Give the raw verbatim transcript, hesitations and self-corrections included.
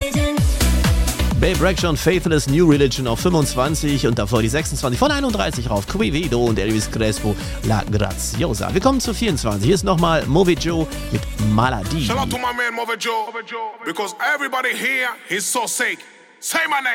Babe Rexha und Faithless New Religion auf fünfundzwanzig und davor die sechsundzwanzig von einunddreißig rauf. Quevedo und Elvis Crespo, La Graziosa. Wir kommen zu vierundzwanzig. Hier ist nochmal Movi Joe mit Maladi. Shout out to my man Movi Joe, because everybody here is so sick. Say my name.